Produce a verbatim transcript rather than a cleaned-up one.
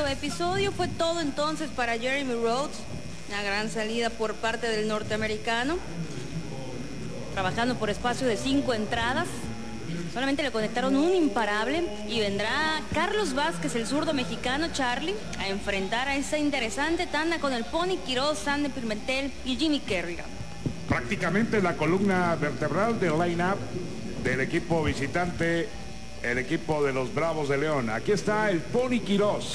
primero episodio fue todo entonces para Jeremy Rhodes. Una gran salida por parte del norteamericano. Trabajando por espacio de cinco entradas. Solamente le conectaron un imparable y vendrá Carlos Vázquez, el zurdo mexicano Charlie, a enfrentar a esa interesante tanda con el Pony Quiroz, Sandy Pimentel y Jimmy Kerrigan. Prácticamente la columna vertebral del line-up del equipo visitante, el equipo de los Bravos de León. Aquí está el Pony Quiroz.